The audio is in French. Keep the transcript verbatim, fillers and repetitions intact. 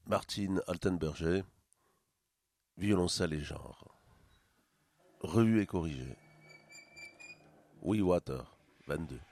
Martine Altenberger, violoncelle et genre. Revue et corrigée. We Water, vingt-deux.